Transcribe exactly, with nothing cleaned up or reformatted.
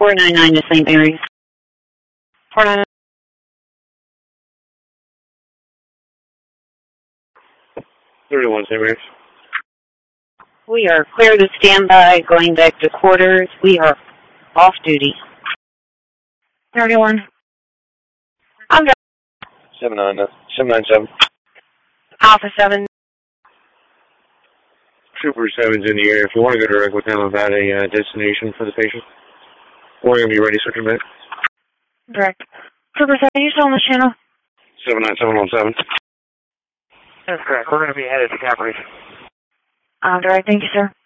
four nine nine to Saint Mary's. four nine nine. thirty-one Saint Mary's. We are clear to stand by, going back to quarters. We are off duty. thirty-one. I'm driving. seven nine seven. Alpha seven. Trooper seven's in the air. If you want to go direct with them about a uh, destination for the patient, we're going to be ready, switching back. Direct. Trooper seven, are you still on the channel? seven nine seven one seven. That's correct. We're going to be headed to Cap Ridge. I'm direct. Thank you, sir.